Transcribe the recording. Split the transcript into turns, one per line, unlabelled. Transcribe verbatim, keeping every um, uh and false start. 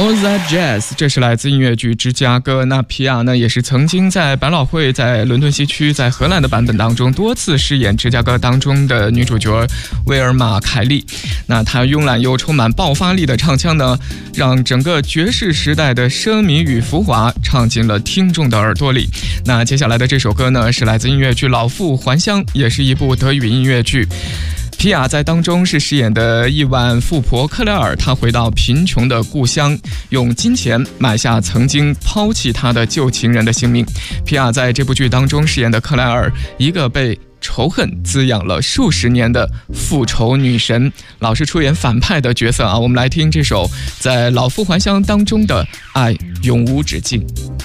Know That Jazz， 这是来自音乐剧《芝加哥》。那皮亚呢，也是曾经在百老汇、在伦敦西区、在荷兰的版本当中多次饰演《芝加哥》当中的女主角威尔玛·凯利。那她慵懒又充满爆发力的唱腔呢，让整个爵士时代的奢靡与浮华唱进了听众的耳朵里。那接下来的这首歌呢，是来自音乐剧《老妇还乡》，也是一部德语音乐剧。皮亚在当中是饰演的亿万富婆克莱尔，她回到贫穷的故乡，用金钱买下曾经抛弃她的旧情人的性命。皮亚在这部剧当中饰演的克莱尔，一个被仇恨滋养了数十年的复仇女神，老是出演反派的角色啊。我们来听这首在《老妇还乡》当中的《爱永无止境》。